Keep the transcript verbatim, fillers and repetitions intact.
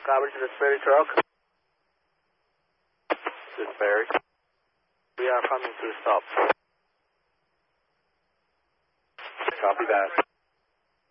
Copy to the ferry truck. This ferry. We are coming to stop. Copy that.